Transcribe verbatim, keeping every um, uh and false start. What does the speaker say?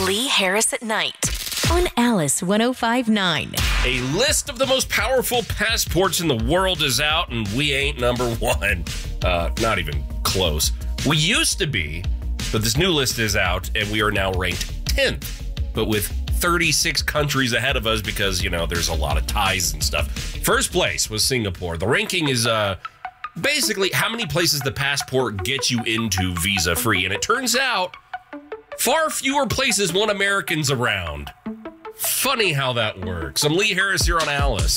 Lee Harris at Night on Alice one oh five point nine. A list of the most powerful passports in the world is out, and we ain't number one. Uh, not even close. We used to be, but this new list is out, and we are now ranked tenth, but with thirty-six countries ahead of us because, you know, there's a lot of ties and stuff. First place was Singapore. The ranking is uh, basically how many places the passport gets you into visa-free, and it turns out far fewer places want Americans around. Funny how that works. I'm Lee Harris here on Alice.